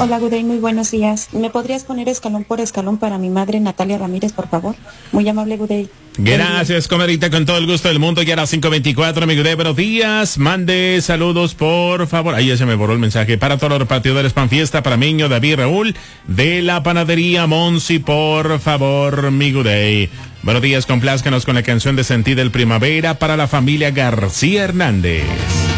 Hola, Guday, muy buenos días. ¿Me podrías poner escalón por escalón para mi madre Natalia Ramírez, por favor? Muy amable, Guday. Gracias, comadrita, con todo el gusto del mundo. Ya a las 5:24, mi Guday, buenos días. Mande saludos, por favor. Ahí ya se me borró el mensaje. Para todos los repartidores Pan Fiesta, para Miño, David, Raúl, de la panadería Monsi, por favor, mi Guday. Buenos días, complázcanos con la canción de Sentí del Primavera para la familia García Hernández.